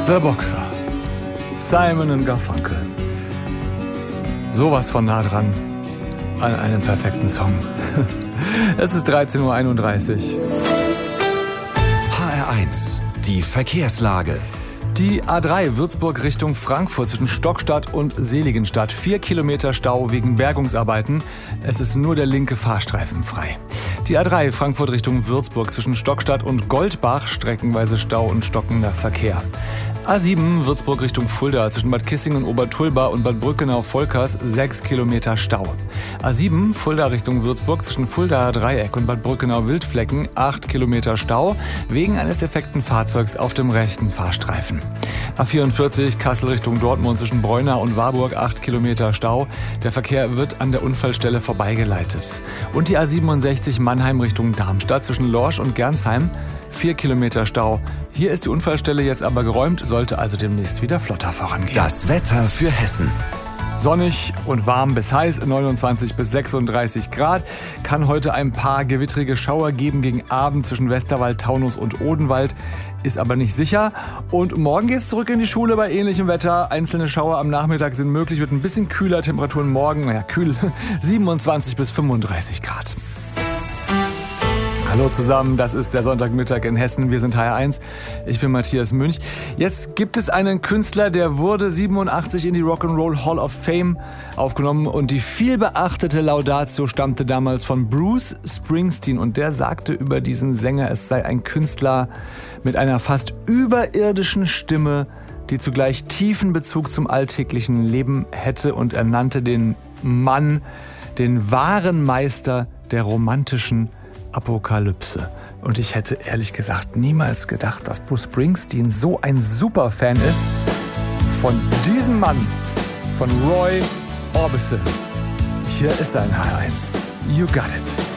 The Boxer, Simon & Garfunkel. Sowas von nah dran an einem perfekten Song. Es ist 13:31 Uhr. HR1, die Verkehrslage. Die A3 Würzburg Richtung Frankfurt zwischen Stockstadt und Seligenstadt. 4 Kilometer Stau wegen Bergungsarbeiten. Es ist nur der linke Fahrstreifen frei. Die A3 Frankfurt Richtung Würzburg zwischen Stockstadt und Goldbach. Streckenweise Stau und stockender Verkehr. A7 Würzburg Richtung Fulda zwischen Bad Kissingen und Obertulba und Bad Brückenau-Volkers 6 Kilometer Stau. A7 Fulda Richtung Würzburg zwischen Fuldaer Dreieck und Bad Brückenau-Wildflecken 8 Kilometer Stau wegen eines defekten Fahrzeugs auf dem rechten Fahrstreifen. A44 Kassel Richtung Dortmund zwischen Breunau und Warburg 8 Kilometer Stau. Der Verkehr wird an der Unfallstelle vorbeigeleitet. Und die A67 Mannheim Richtung Darmstadt zwischen Lorsch und Gernsheim 4 Kilometer Stau. Hier ist die Unfallstelle jetzt aber geräumt, sollte also demnächst wieder flotter vorangehen. Das Wetter für Hessen. Sonnig und warm bis heiß, 29 bis 36 Grad. Kann heute ein paar gewittrige Schauer geben gegen Abend zwischen Westerwald, Taunus und Odenwald. Ist aber nicht sicher. Und morgen geht's zurück in die Schule bei ähnlichem Wetter. Einzelne Schauer am Nachmittag sind möglich, wird ein bisschen kühler. Temperaturen morgen, kühl, 27 bis 35 Grad. Hallo zusammen, das ist der Sonntagmittag in Hessen. Wir sind HR1. Ich bin Matthias Münch. Jetzt gibt es einen Künstler, der wurde 87 in die Rock'n'Roll Hall of Fame aufgenommen und die vielbeachtete Laudatio stammte damals von Bruce Springsteen und der sagte über diesen Sänger, es sei ein Künstler mit einer fast überirdischen Stimme, die zugleich tiefen Bezug zum alltäglichen Leben hätte und er nannte den Mann den wahren Meister der romantischen Apokalypse. Und ich hätte ehrlich gesagt niemals gedacht, dass Bruce Springsteen so ein Superfan ist von diesem Mann, von Roy Orbison. Hier ist ein HR1. You got it.